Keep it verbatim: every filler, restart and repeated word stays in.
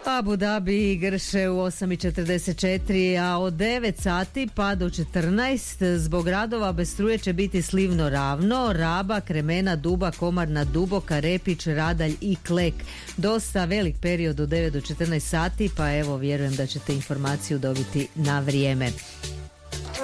Abu Dhabi i Grše u osam i četrdeset četiri, a od devet sati pa do četrnaest zbog radova bez struje će biti Slivno Ravno, Raba, Kremena, Duba, Komarna, Duboka, Repić, Radalj i Klek. Dosta velik period od devet do četrnaest sati, pa evo vjerujem da ćete informaciju dobiti na vrijeme.